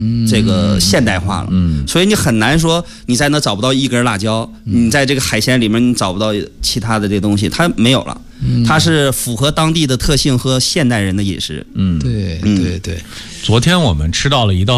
这个现代化了，所以你很难说你在那找不到一根辣椒，你在这个海鲜里面你找不到其他的这东西，它没有了，它是符合当地的特性和现代人的饮食。 对。 昨天我们吃到了一道